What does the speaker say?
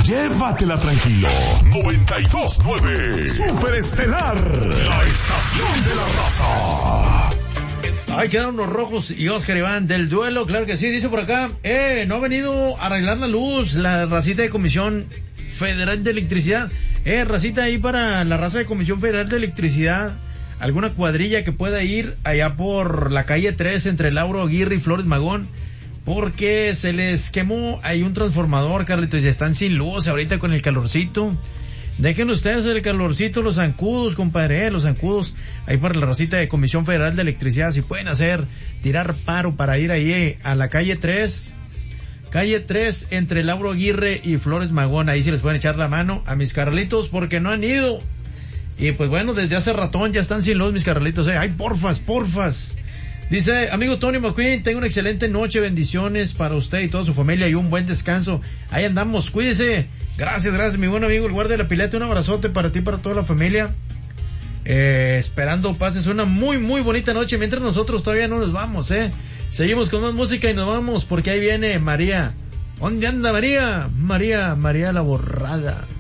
llévatela tranquilo. 92.9 Super Estelar, la estación de la raza. Ay, quedaron los Rojos y Oscar Iván del duelo, claro que sí. Dice por acá, no ha venido a arreglar la luz la racita de Comisión Federal de Electricidad. Racita ahí para la raza de Comisión Federal de Electricidad. Alguna cuadrilla que pueda ir allá por la calle 3 entre Lauro Aguirre y Flores Magón, porque se les quemó ahí un transformador, Carlitos, y están sin luz ahorita con el calorcito. Dejen ustedes el calorcito, los zancudos, compadre, los zancudos, ahí para la racita de Comisión Federal de Electricidad, si pueden tirar paro para ir ahí a la calle 3 entre Lauro Aguirre y Flores Magón, ahí sí les pueden echar la mano a mis Carlitos, porque no han ido. Y pues bueno, desde hace ratón ya están sin luz mis Carlitos, ay, porfas. Dice, amigo Tony McQueen, tenga una excelente noche, bendiciones para usted y toda su familia y un buen descanso. Ahí andamos, cuídese. Gracias, mi buen amigo, el guardia de la pileta, un abrazote para ti y para toda la familia. Esperando pases una muy, muy bonita noche, mientras nosotros todavía no nos vamos, Seguimos con más música y nos vamos, porque ahí viene María. ¿Dónde anda María? María la borrada.